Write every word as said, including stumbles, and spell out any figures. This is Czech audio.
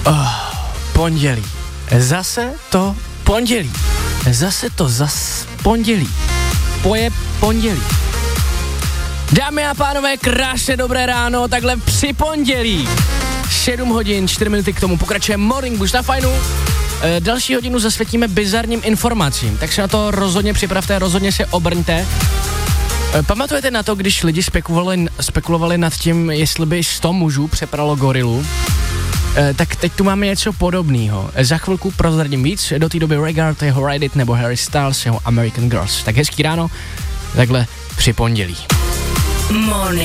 Oh, pondělí. Zase to pondělí. Zase to zas pondělí. Poje pondělí. Dámy a pánové, krásně dobré ráno, takhle při pondělí. sedm hodin, čtyři minuty k tomu pokračuje Morning Boost na fajnu. E, další hodinu zasvětíme bizarním informacím, tak se na to rozhodně připravte, rozhodně se obrňte. E, pamatujete na to, když lidi spekulovali, spekulovali nad tím, jestli by sto mužů přepralo gorilu? E, tak teď tu máme něco podobného. E, za chvilku prozradím víc, do té doby Regard, jeho Ride It nebo Harry Styles, jeho American Girls. Tak hezký ráno, takhle při pondělí. Morning.